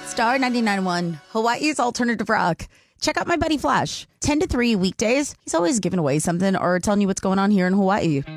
Star 99.1, Hawaii's alternative rock. Check out my buddy Flash. 10 to 3 weekdays. He's always giving away something or telling you what's going on here in Hawaii.